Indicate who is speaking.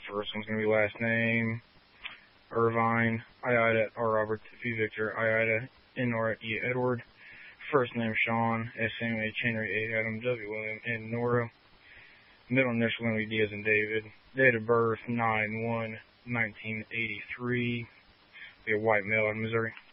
Speaker 1: First one's going to be last name, Irvine, I-Ida, R. Robert, V. Victor, I-Ida, N-Nora, E. Edward. First name, Sean, S-M-H. Henry, A. Adam, W. William, N. Nora. Middle initial, going to be D as in David. Date of birth, 9/1/1983. Be a white male in Missouri.